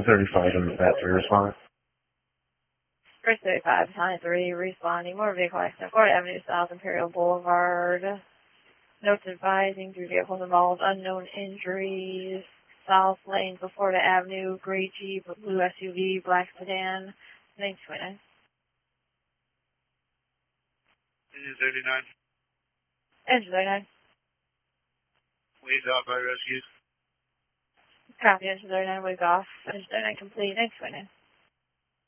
35 in the battery response. Bridge 35, Battalion 3, responding. Motor vehicle accident, Florida Avenue South, Imperial Boulevard. Notes advising 3 vehicles involved, unknown injuries. South lane for Florida Avenue, gray Jeep, blue SUV, black sedan. Thanks, Winner. Engine 39. Engine 39. Waves off by rescue. Copy, Engine 39, waves off. Engine 39 complete. Thanks, Winner.